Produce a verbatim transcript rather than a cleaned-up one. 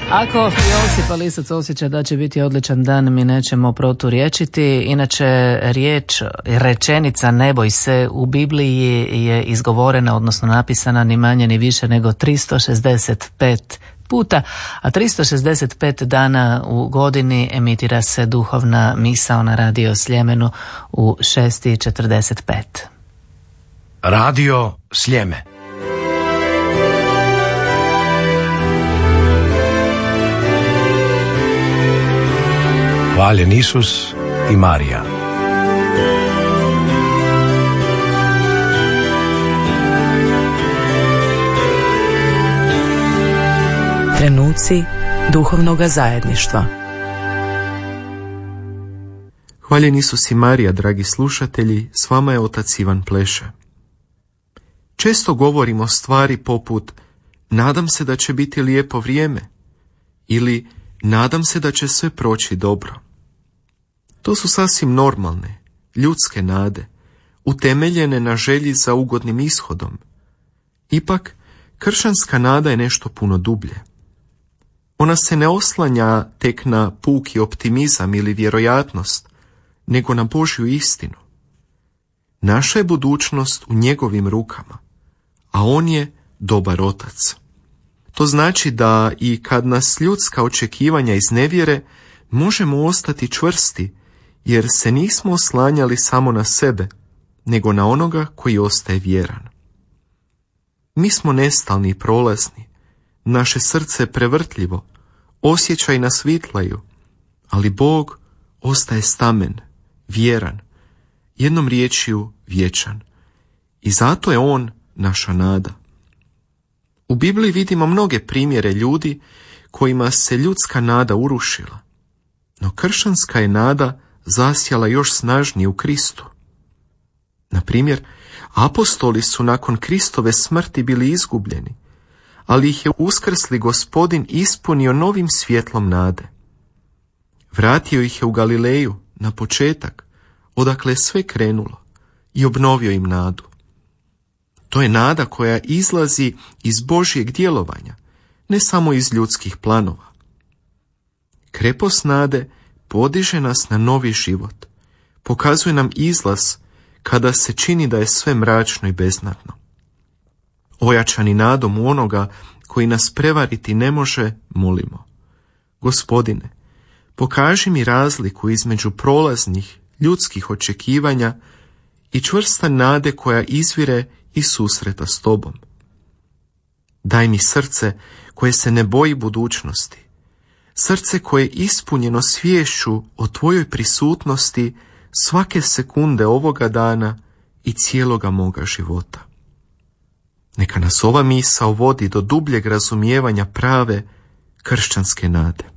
Ako Josip Lisac osjeća da će biti odličan dan, mi nećemo proturječiti. Inače, riječ, rečenica ne boj se u Bibliji je izgovorena, odnosno napisana ni manje ni više nego tristo šezdeset pet puta, a tristo šezdeset pet dana u godini emitira se duhovna misao na Radio Sljemenu u šest i četrdeset pet. Radio Sljeme. Hvaljen Isus i Marija. Trenuci duhovnoga zajedništva. Hvaljen Isus i Marija, dragi slušatelji, s vama je otac Ivan Pleše. Često govorimo stvari poput nadam se da će biti lijepo vrijeme ili nadam se da će sve proći dobro. To su sasvim normalne, ljudske nade, utemeljene na želji za ugodnim ishodom. Ipak, kršćanska nada je nešto puno dublje. Ona se ne oslanja tek na puki optimizam ili vjerojatnost, nego na Božju istinu. Naša je budućnost u njegovim rukama, a on je dobar otac. To znači da i kad nas ljudska očekivanja iznevjere, možemo ostati čvrsti, jer se nismo oslanjali samo na sebe, nego na onoga koji ostaje vjeran. Mi smo nestalni i prolazni, naše srce je prevrtljivo, osjećaj nas vitlaju, ali Bog ostaje stamen, vjeran, jednom riječju vječan. I zato je On naša nada. U Bibliji vidimo mnoge primjere ljudi kojima se ljudska nada urušila, no kršćanska je nada zasjala još snažnije u Kristu. Na primjer, apostoli su nakon Kristove smrti bili izgubljeni, ali ih je uskrsli Gospodin ispunio novim svjetlom nade. Vratio ih je u Galileju, na početak, odakle je sve krenulo, i obnovio im nadu. To je nada koja izlazi iz Božjeg djelovanja, ne samo iz ljudskih planova. Krepost nade podiže nas na novi život, pokazuje nam izlaz kada se čini da je sve mračno i beznadno. Ojačani nadom u onoga koji nas prevariti ne može, molimo: Gospodine, pokaži mi razliku između prolaznih ljudskih očekivanja i čvrsta nade koja izvire iz susreta s tobom. Daj mi srce koje se ne boji budućnosti, srce koje je ispunjeno sviješću o tvojoj prisutnosti svake sekunde ovoga dana i cijeloga moga života. Neka nas ova misao vodi do dubljeg razumijevanja prave kršćanske nade.